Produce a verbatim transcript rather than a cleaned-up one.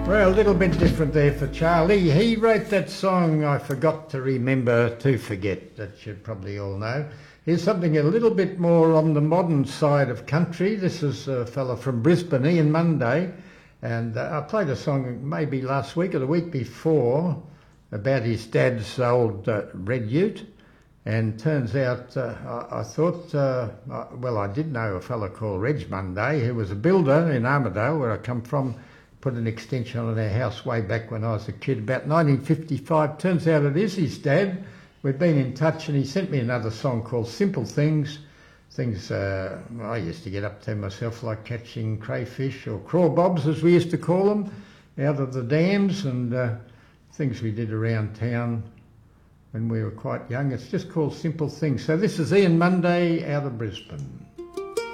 Well, a little bit different there for Charlie. He wrote that song, I Forgot to Remember to Forget, that you probably all know. Here's something a little bit more on the modern side of country. This is a fella from Brisbane, Ian Munday, and uh, I played a song maybe last week or the week before about his dad's old uh, red ute. And turns out, uh, I, I thought, uh, I, well, I did know a fella called Reg Munday, who was a builder in Armidale, where I come from. Put an extension on our house way back when I was a kid, about nineteen fifty-five. Turns out it is his dad. We've been in touch, and he sent me another song called Simple Things. Things uh, I used to get up to myself, like catching crayfish or crawbobs, as we used to call them, out of the dams, and uh, things we did around town when we were quite young. It's just called Simple Things. So this is Ian Munday out of Brisbane.